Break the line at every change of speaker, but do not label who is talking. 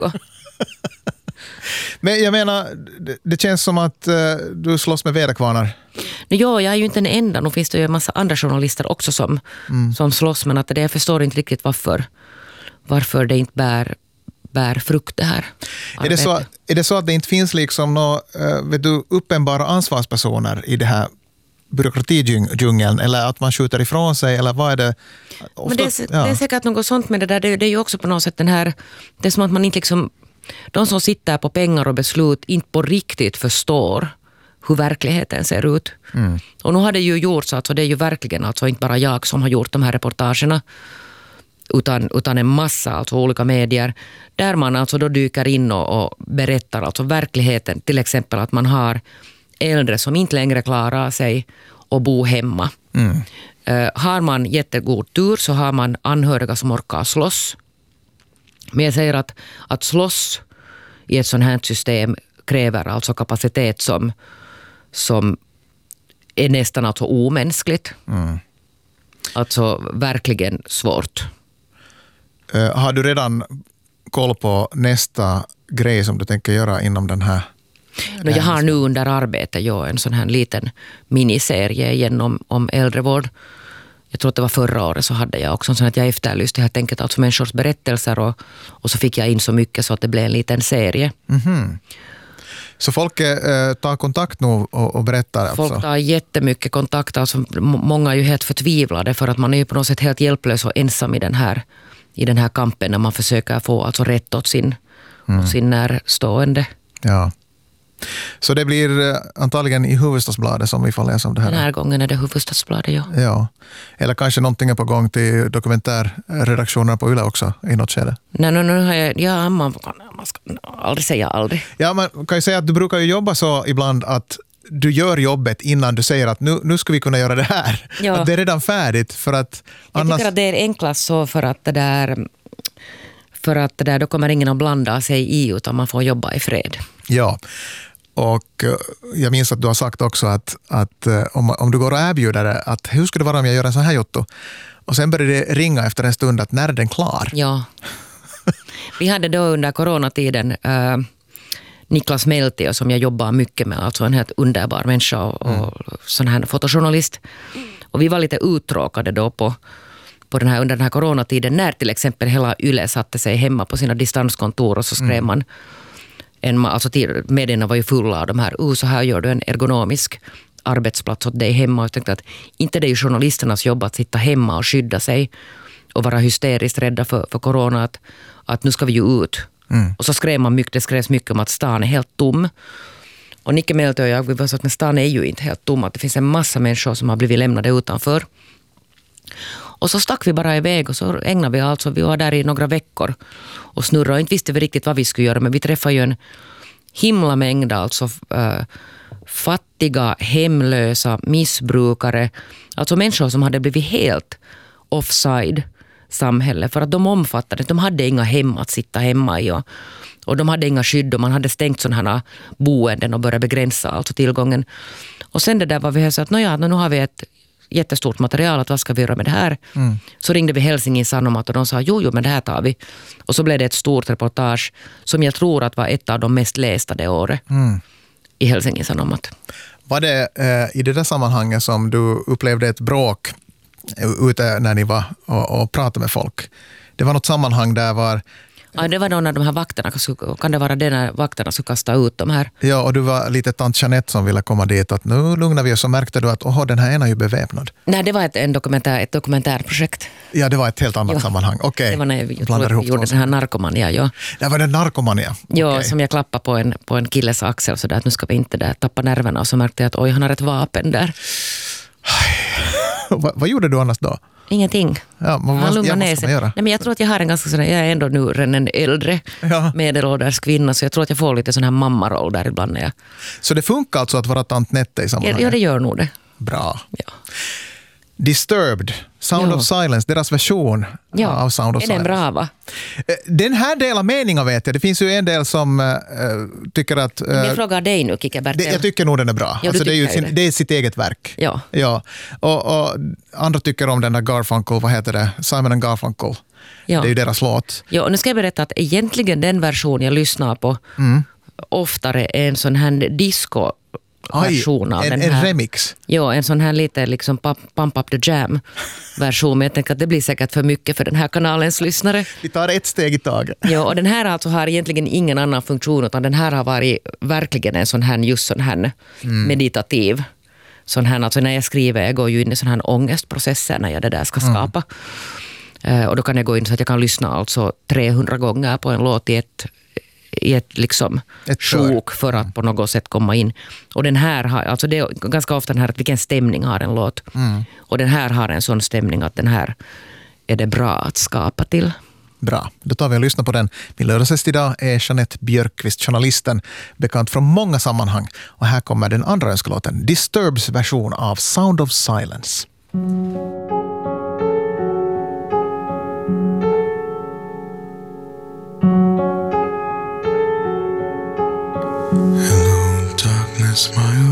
Men jag menar, det känns som att du slåss med väderkvarnar.
Ja, jag är ju inte den enda. Nu finns det ju en massa andra journalister också som slåss, men att jag förstår inte riktigt varför det inte bär frukt det här.
Är det så att det inte finns liksom uppenbara ansvarspersoner i det här byråkratidjungeln, eller att man skjuter ifrån sig, eller vad är det?
Men det är säkert något sånt med det där. Det är ju också på något sätt det är som att man inte liksom, de som sitter på pengar och beslut inte på riktigt förstår hur verkligheten ser ut. Och nu har det ju gjorts, alltså det är ju verkligen alltså inte bara jag som har gjort de här reportagerna, utan en massa alltså olika medier där man alltså då dyker in och berättar alltså verkligheten, till exempel att man har äldre som inte längre klarar sig och bo hemma. Har man jättegod tur så har man anhöriga som orkar slåss. Men jag säger att slåss i ett sånt här system kräver alltså kapacitet som är nästan alltså omänskligt. Alltså verkligen svårt.
Har du redan koll på nästa grej som du tänker göra inom den här?
Jag har nu under arbete en sån här liten miniserie igen om äldrevård. Jag tror att det var förra året så hade jag också en sån att jag efterlyste helt enkelt alltså människors berättelser och så fick jag in så mycket så att det blev en liten serie.
Så folk tar kontakt nu och berättar? Alltså.
Folk tar jättemycket kontakt. Alltså, många är ju helt förtvivlade för att man är ju på något sätt helt hjälplös och ensam i den här kampen när man försöker få alltså rätt åt sin närstående.
Ja. Så det blir antagligen i Hufvudstadsbladet som vi får läsa om det här.
Den här gången är det Hufvudstadsbladet,
ja. Eller kanske någonting är på gång till dokumentärredaktionerna på Yle också i något skede.
Nej, nu har jag... man ska aldrig säga aldrig.
Ja, man kan ju säga att du brukar ju jobba så ibland att du gör jobbet innan du säger att nu ska vi kunna göra det här. Ja. Att det är redan färdigt för att annars...
Jag tycker att det är enklast så för att det där då kommer ingen att blanda sig i utan man får jobba i fred.
Ja. Och jag minns att du har sagt också att om du går och erbjuder det, att hur skulle det vara om jag gör en sån här jotto? Och sen började det ringa efter en stund att när är den klar?
Ja. Vi hade då under coronatiden Niklas Meltio som jag jobbar mycket med, alltså en helt underbar människa och sån här fotojournalist. Och vi var lite uttråkade då på under den här coronatiden när till exempel hela Yle satte sig hemma på sina distanskontor och så skrev man alltså medierna var ju fulla av de här, så här gör du en ergonomisk arbetsplats åt dig hemma. Och jag tänkte att inte det är ju journalisternas jobb att sitta hemma och skydda sig och vara hysteriskt rädda för corona, att nu ska vi ju ut. Och så det skrevs mycket om att stan är helt tom. Och Nicke Meltio och jag, vi var så att stan är ju inte helt tom, att det finns en massa människor som har blivit lämnade utanför. Och så stack vi bara iväg och så ägnade vi var där i några veckor och snurrade och inte visste vi riktigt vad vi skulle göra, men vi träffade ju en himla mängd alltså fattiga, hemlösa, missbrukare, alltså människor som hade blivit helt offside samhälle för att de hade inga hem att sitta hemma i och de hade inga skydd och man hade stängt sådana här boenden och börjat begränsa alltså tillgången. Och sen det där var vi så att nu har vi ett jättestort material, att vad ska vi göra med det här? Så ringde vi Helsingin Sanomat och de sa jo men det här tar vi. Och så blev det ett stort reportage som jag tror att var ett av de mest lästa det året i Helsingin Sanomat. Var
det i det där sammanhanget som du upplevde ett bråk ute när ni var och pratade med folk? Det var något sammanhang där var...
Ja, det var då när de här vakterna, kan det vara det när vakterna skulle kasta ut de här?
Ja, och du var lite tant Jeanette som ville komma dit att nu lugnar vi oss, så märkte du att den här ena är ju beväpnad.
Nej, det var ett dokumentärprojekt.
Ja, det var ett helt annat sammanhang. Okej.
Det var när vi gjorde den här narkomania, ja.
Det var den narkomania?
Ja, som jag klappade på en killes axel så där att nu ska vi inte där tappa nerverna, och så märkte jag att han har ett vapen där.
Vad gjorde du annars då?
Ingenting.
Ja, han lugnade ner sig. Nej,
men jag tror att jag har en ganska sån, jag är ändå nu en äldre medelålders kvinna, så jag tror att jag får lite sån här mammaroll där ibland när jag...
Så det funkar alltså att vara tant Nette i sammanhanget?
Ja, det gör nog det.
Bra.
Ja.
Disturbed, Sound
Ja.
of Silence, deras version av Sound of
är
Silence.
den bra va?
Den här delar meningar vet jag. Det finns ju en del som tycker att...
Jag frågar dig nu, Kike Bertel.
jag tycker nog den är bra.
Ja,
alltså, det är ju
tycker ju det.
det är sitt eget verk.
Ja.
Ja. Och andra tycker om den där Garfunkel, vad heter det? Simon and Garfunkel.
Ja.
Det är ju deras låt.
Ja, och nu ska jag berätta att egentligen den version jag lyssnar på oftare är en sån här disco-version av den här.
En remix.
Ja, en sån här lite liksom Pump Up the Jam-version. Men jag tänker att det blir säkert för mycket för den här kanalens lyssnare.
Vi tar ett steg i taget.
Ja, och den här alltså har egentligen ingen annan funktion, utan den här har varit verkligen en sån här, just sån här meditativ. Sån här, alltså när jag skriver, jag går ju in i sån här ångestprocesser när jag det där ska skapa. Och då kan jag gå in så att jag kan lyssna alltså 300 gånger på en låt i ett liksom sjok för att på något sätt komma in. Och den här har, alltså det är ganska ofta den här att vilken stämning har en låt. Och den här har en sån stämning att den här är det bra att skapa till.
Bra, då tar vi och lyssnar på den. Min lördagsgäst idag är Jeanette Björkqvist, journalisten, bekant från många sammanhang. Och här kommer den andra önskelåten, Disturbs version av Sound of Silence.
Hello, darkness, my